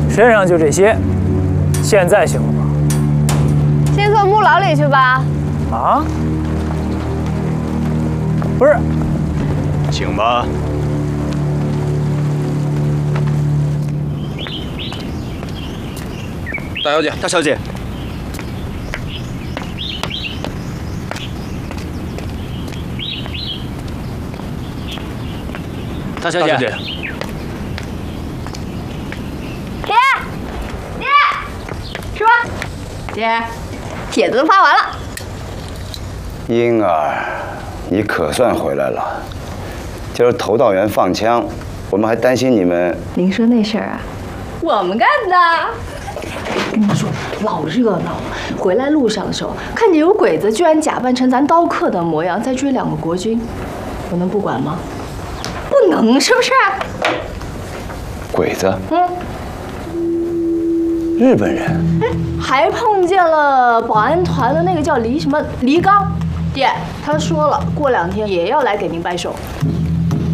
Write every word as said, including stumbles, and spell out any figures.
身上就这些，现在行了吗？ 先送木牢里去吧。 啊？不是， 请吧。大小姐，大小姐。 大小姐， 爹，爹，吃吧。爹，帖子都发完了。 婴儿，你可算回来了。今儿头道员放枪，我们还担心你们。 您说那事儿啊，我们干的。跟你说，老热闹了。回来路上的时候，看见有鬼子居然假扮成咱刀客的模样，在追两个国军，我能不管吗？ 不能，是不是？ 鬼子？ 嗯。 日本人。 哎，还碰见了保安团的那个叫黎什么黎刚，爹，他说了，过两天也要来给您掰手。